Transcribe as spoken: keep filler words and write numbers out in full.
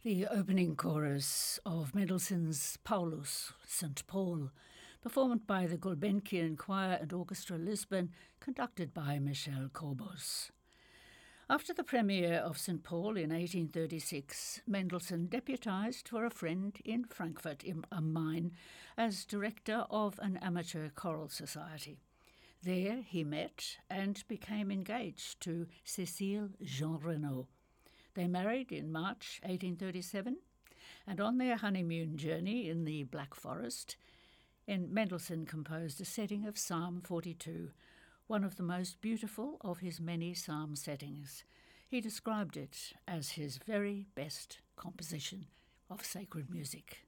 The opening chorus of Mendelssohn's Paulus, Saint Paul, performed by the Gulbenkian Choir and Orchestra Lisbon, conducted by Michel Corbos. After the premiere of Saint Paul in eighteen thirty-six, Mendelssohn deputized for a friend in Frankfurt am Main as director of an amateur choral society. There he met and became engaged to Cécile Jeanrenaud. They married in March eighteen thirty-seven, and on their honeymoon journey in the Black Forest, Mendelssohn composed a setting of Psalm forty-two, one of the most beautiful of his many psalm settings. He described it as his very best composition of sacred music.